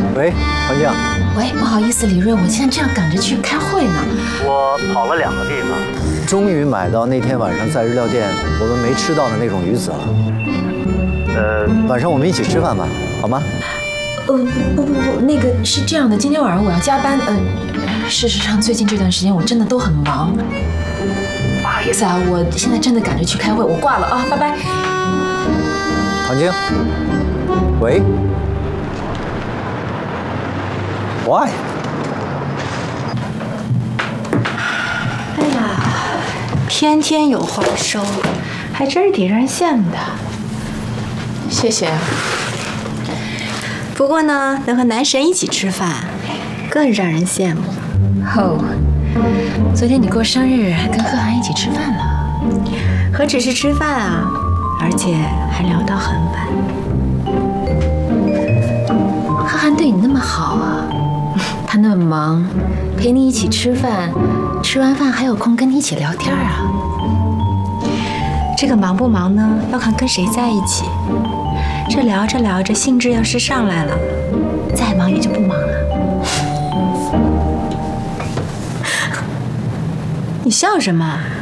喂，黄静。 喂，不好意思，李瑞，我现在正要赶着去开会呢。 我跑了2个地方，终于买到那天晚上在日料店我们没吃到的那种鱼子了。晚上我们一起吃饭吧，好吗？ 不，那个是这样的，今天晚上我要加班。事实上最近这段时间我真的都很忙。不好意思啊，我现在真的赶着去开会，我挂了啊，拜拜。 黄晶，喂 ，Why？ 哎呀，天天有话收，还真是挺让人羡慕的。 谢谢。 不过呢，能和男神一起吃饭，更让人羡慕。 哦，昨天你过生日，跟贺涵一起吃饭了？ 何止是吃饭啊，而且还聊到很晚。 贺涵对你那么好啊，他那么忙，陪你一起吃饭，吃完饭还有空跟你一起聊天啊。 这个忙不忙呢，要看跟谁在一起。这聊着聊着，兴致要是上来了，再忙也就不忙了。你笑什么？